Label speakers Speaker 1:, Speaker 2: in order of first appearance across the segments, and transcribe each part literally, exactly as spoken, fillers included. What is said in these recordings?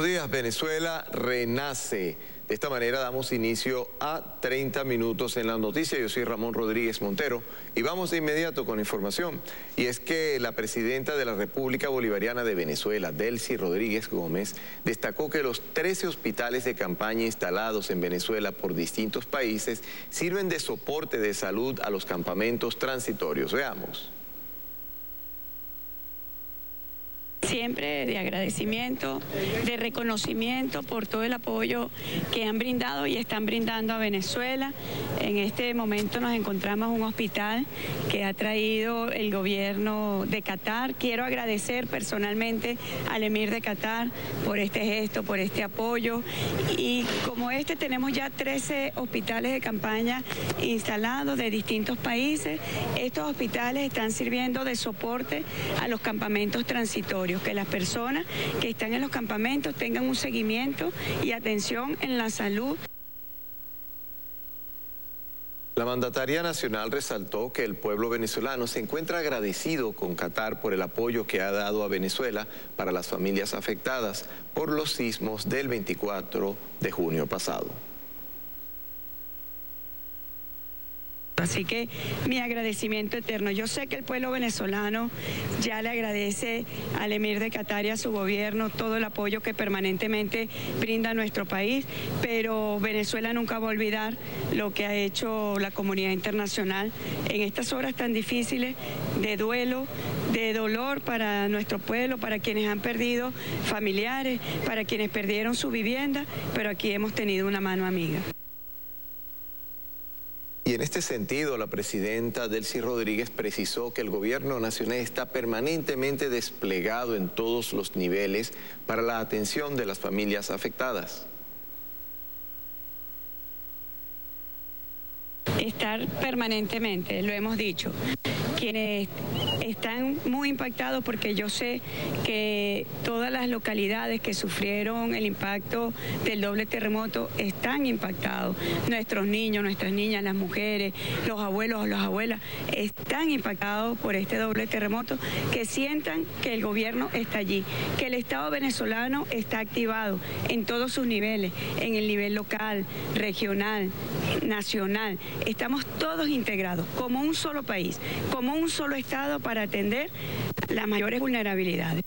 Speaker 1: Buenos días, Venezuela renace. De esta manera damos inicio a treinta minutos en la noticia. Yo soy Ramón Rodríguez Montero y vamos de inmediato con información. Y es que la presidenta de la República Bolivariana de Venezuela, Delcy Rodríguez Gómez, destacó que los trece hospitales de campaña instalados en Venezuela por distintos países sirven de soporte de salud a los campamentos transitorios. Veamos.
Speaker 2: Siempre de agradecimiento, de reconocimiento por todo el apoyo que han brindado y están brindando a Venezuela. En este momento nos encontramos en un hospital que ha traído el gobierno de Qatar. Quiero agradecer personalmente al emir de Qatar por este gesto, por este apoyo. Y como este tenemos ya trece hospitales de campaña instalados de distintos países. Estos hospitales están sirviendo de soporte a los campamentos transitorios, que las personas que están en los campamentos tengan un seguimiento y atención en la salud.
Speaker 1: La mandataria nacional resaltó que el pueblo venezolano se encuentra agradecido con Qatar por el apoyo que ha dado a Venezuela para las familias afectadas por los sismos del veinticuatro de junio pasado.
Speaker 2: Así que mi agradecimiento eterno. Yo sé que el pueblo venezolano ya le agradece al emir de Qatar y a su gobierno todo el apoyo que permanentemente brinda a nuestro país, pero Venezuela nunca va a olvidar lo que ha hecho la comunidad internacional en estas horas tan difíciles de duelo, de dolor para nuestro pueblo, para quienes han perdido familiares, para quienes perdieron su vivienda, pero aquí hemos tenido una mano amiga.
Speaker 1: Y en este sentido, la presidenta Delcy Rodríguez precisó que el gobierno nacional está permanentemente desplegado en todos los niveles para la atención de las familias afectadas.
Speaker 2: Estar permanentemente, lo hemos dicho. Quienes están muy impactados, porque yo sé que todas las localidades que sufrieron el impacto del doble terremoto están impactados. Nuestros niños, nuestras niñas, las mujeres, los abuelos o las abuelas están impactados por este doble terremoto, que sientan que el gobierno está allí, que el Estado venezolano está activado en todos sus niveles, en el nivel local, regional, nacional. Estamos todos integrados como un solo país, como un solo Estado para atender las mayores vulnerabilidades.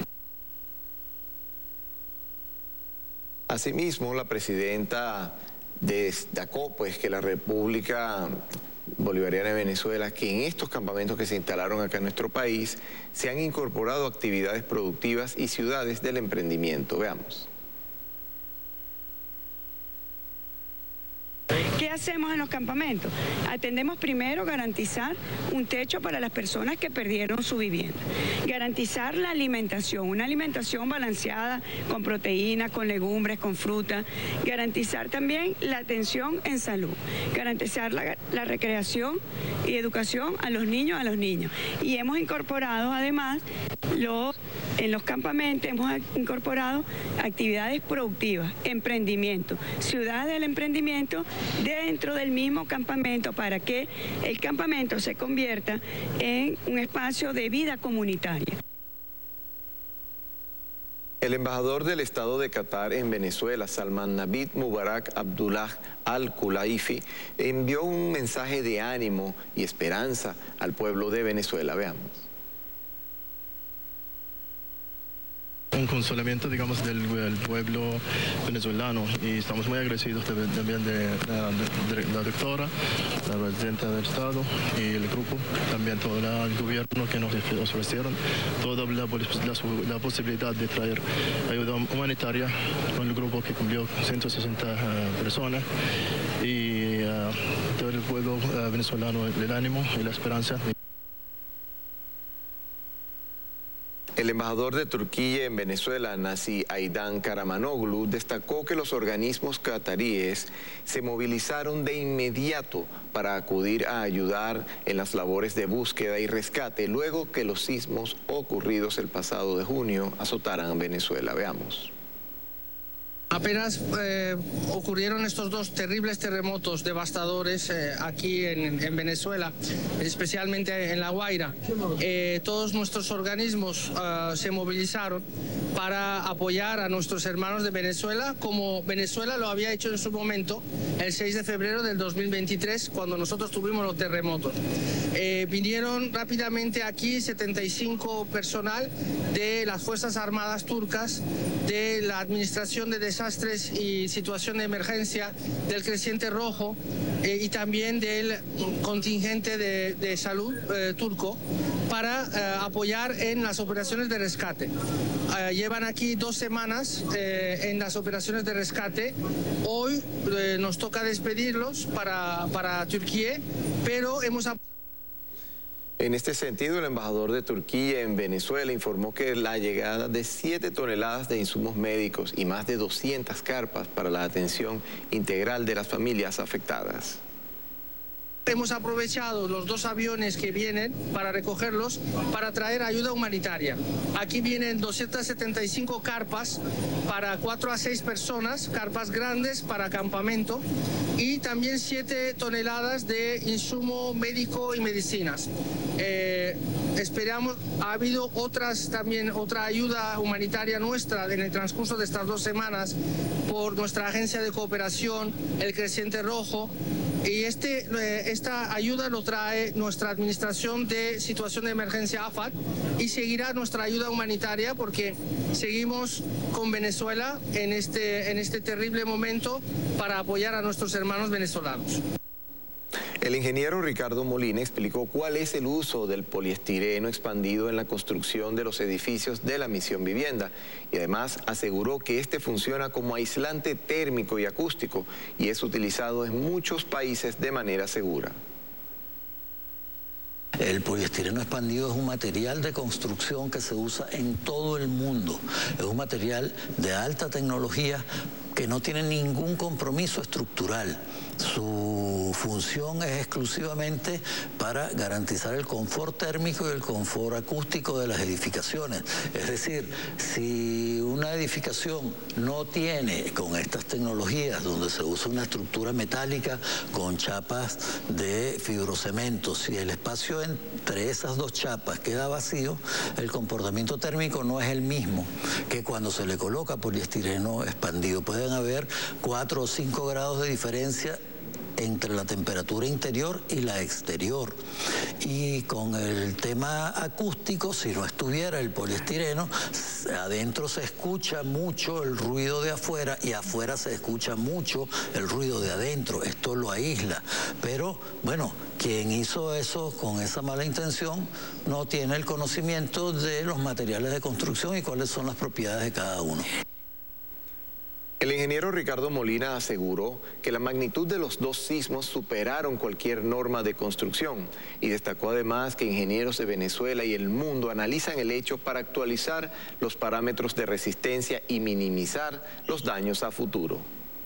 Speaker 1: Asimismo, la presidenta destacó pues que la República Bolivariana de Venezuela, que en estos campamentos que se instalaron acá en nuestro país, se han incorporado actividades productivas y ciudades del emprendimiento. Veamos.
Speaker 2: ¿Qué hacemos en los campamentos? Atendemos primero garantizar un techo para las personas que perdieron su vivienda, garantizar la alimentación, una alimentación balanceada con proteínas, con legumbres, con fruta, garantizar también la atención en salud, garantizar la, la recreación y educación a los niños, a los niños. Y hemos incorporado además los, en los campamentos, hemos incorporado actividades productivas, emprendimiento, ciudad del emprendimiento, dentro del mismo campamento, para que el campamento se convierta en un espacio de vida comunitaria.
Speaker 1: El embajador del Estado de Qatar en Venezuela, Salman Navid Mubarak Abdullah Al-Khulaifi, envió un mensaje de ánimo y esperanza al pueblo de Venezuela. Veamos.
Speaker 3: Un consolamiento, digamos, del, del pueblo venezolano, y estamos muy agradecidos también de, de, de, de la doctora, la presidenta del Estado y el grupo, también todo el gobierno que nos ofrecieron toda la, la, la posibilidad de traer ayuda humanitaria con el grupo que cumplió ciento sesenta uh, personas, y uh, todo el pueblo uh, venezolano, el ánimo y la esperanza.
Speaker 1: El embajador de Turquía en Venezuela, Naci Aydan Karamanoglu, destacó que los organismos cataríes se movilizaron de inmediato para acudir a ayudar en las labores de búsqueda y rescate luego que los sismos ocurridos el pasado de junio azotaran a Venezuela. Veamos.
Speaker 4: Apenas eh, ocurrieron estos dos terribles terremotos devastadores eh, aquí en, en Venezuela, especialmente en La Guaira. Eh, todos nuestros organismos uh, se movilizaron para apoyar a nuestros hermanos de Venezuela, como Venezuela lo había hecho en su momento el seis de febrero del dos mil veintitrés, cuando nosotros tuvimos los terremotos. Eh, vinieron rápidamente aquí setenta y cinco personal de las Fuerzas Armadas turcas, de la Administración de Desastres y Situación de Emergencia, del Creciente Rojo eh, y también del contingente de, de salud eh, turco para eh, apoyar en las operaciones de rescate. Eh, llevan aquí dos semanas eh, en las operaciones de rescate. Hoy eh, nos toca despedirlos para, para Turquía, pero hemos...
Speaker 1: En este sentido, el embajador de Turquía en Venezuela informó que la llegada de siete toneladas de insumos médicos y más de doscientas carpas para la atención integral de las familias afectadas.
Speaker 4: Hemos aprovechado los dos aviones que vienen para recogerlos para traer ayuda humanitaria. Aquí vienen doscientas setenta y cinco carpas para cuatro a seis personas, carpas grandes para campamento, y también siete toneladas de insumo médico y medicinas. Eh, esperamos, ha habido otras también, otra ayuda humanitaria nuestra en el transcurso de estas dos semanas por nuestra agencia de cooperación, el Creciente Rojo, y este, eh, esta ayuda lo trae nuestra Administración de Situación de Emergencia A F A D, y seguirá nuestra ayuda humanitaria porque seguimos con Venezuela en este, en este terrible momento para apoyar a nuestros hermanos venezolanos.
Speaker 1: El ingeniero Ricardo Molina explicó cuál es el uso del poliestireno expandido en la construcción de los edificios de la Misión Vivienda, y además aseguró que este funciona como aislante térmico y acústico y es utilizado en muchos países de manera segura.
Speaker 5: El poliestireno expandido es un material de construcción que se usa en todo el mundo. Es un material de alta tecnología que no tiene ningún compromiso estructural. Su función es exclusivamente para garantizar el confort térmico y el confort acústico de las edificaciones. Es decir, si una edificación no tiene con estas tecnologías donde se usa una estructura metálica con chapas de fibrocemento, si el espacio entre esas dos chapas queda vacío, el comportamiento térmico no es el mismo que cuando se le coloca poliestireno expandido. Pueden haber cuatro o cinco grados de diferencia entre la temperatura interior y la exterior. Y con el tema acústico, si no estuviera el poliestireno, adentro se escucha mucho el ruido de afuera y afuera se escucha mucho el ruido de adentro. Esto lo aísla. Pero, bueno, quien hizo eso con esa mala intención no tiene el conocimiento de los materiales de construcción y cuáles son las propiedades de cada uno.
Speaker 1: El ingeniero Ricardo Molina aseguró que la magnitud de los dos sismos superaron cualquier norma de construcción y destacó además que ingenieros de Venezuela y el mundo analizan el hecho para actualizar los parámetros de resistencia y minimizar los daños a futuro.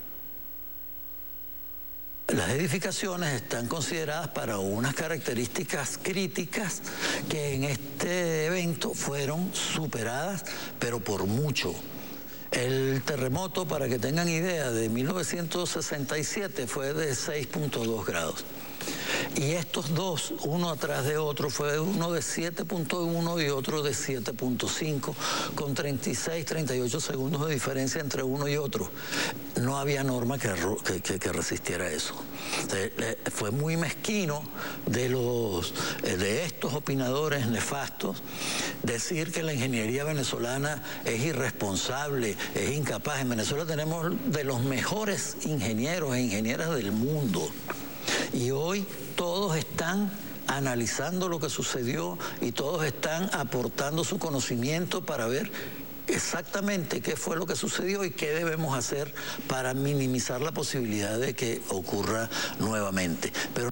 Speaker 5: Las edificaciones están consideradas para unas características críticas que en este evento fueron superadas, pero por mucho. El terremoto, para que tengan idea, de mil novecientos sesenta y siete fue de seis punto dos grados. Y estos dos, uno atrás de otro, fue uno de siete punto uno y otro de siete punto cinco, con treinta y seis, treinta y ocho segundos de diferencia entre uno y otro. No había norma que, que, que resistiera eso. Eh, fue muy mezquino de, los, de estos opinadores nefastos decir que la ingeniería venezolana es irresponsable, es incapaz. En Venezuela tenemos de los mejores ingenieros e ingenieras del mundo. Y hoy todos están analizando lo que sucedió y todos están aportando su conocimiento para ver exactamente qué fue lo que sucedió y qué debemos hacer para minimizar la posibilidad de que ocurra nuevamente. Pero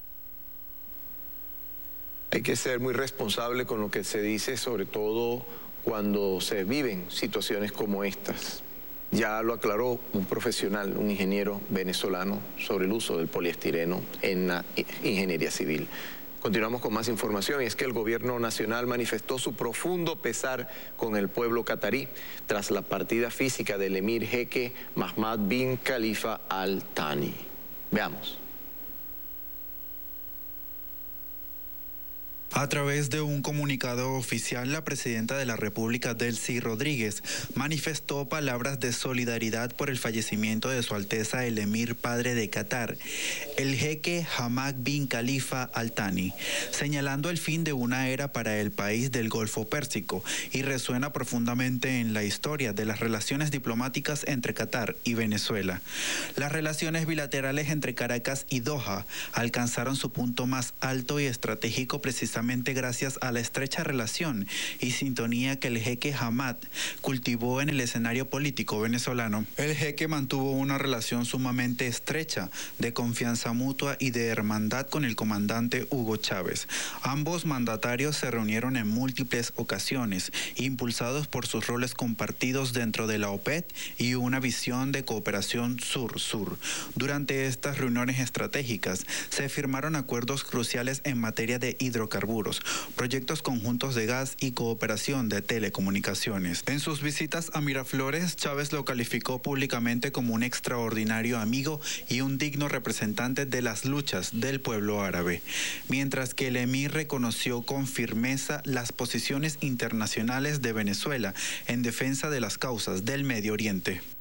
Speaker 1: hay que ser muy responsable con lo que se dice, sobre todo cuando se viven situaciones como estas. Ya lo aclaró un profesional, un ingeniero venezolano, sobre el uso del poliestireno en la ingeniería civil. Continuamos con más información, y es que el gobierno nacional manifestó su profundo pesar con el pueblo catarí tras la partida física del emir jeque Mohammed bin Khalifa Al Thani. Veamos.
Speaker 6: A través de un comunicado oficial, la presidenta de la República, Delcy Rodríguez, manifestó palabras de solidaridad por el fallecimiento de Su Alteza el Emir Padre de Qatar, el jeque Hamad bin Khalifa Al Thani, señalando el fin de una era para el país del Golfo Pérsico, y resuena profundamente en la historia de las relaciones diplomáticas entre Qatar y Venezuela. Las relaciones bilaterales entre Caracas y Doha alcanzaron su punto más alto y estratégico precisamente gracias a la estrecha relación y sintonía que el jeque Hamad cultivó en el escenario político venezolano. El jeque mantuvo una relación sumamente estrecha, de confianza mutua y de hermandad con el comandante Hugo Chávez. Ambos mandatarios se reunieron en múltiples ocasiones, impulsados por sus roles compartidos dentro de la OPEC y una visión de cooperación sur-sur. Durante estas reuniones estratégicas se firmaron acuerdos cruciales en materia de hidrocarburos, proyectos conjuntos de gas y cooperación de telecomunicaciones. En sus visitas a Miraflores, Chávez lo calificó públicamente como un extraordinario amigo y un digno representante de las luchas del pueblo árabe, mientras que el emir reconoció con firmeza las posiciones internacionales de Venezuela en defensa de las causas del Medio Oriente.
Speaker 1: De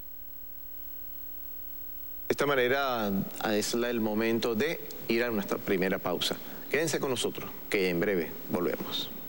Speaker 1: esta manera es el momento de ir a nuestra primera pausa. Quédense con nosotros, que en breve volvemos.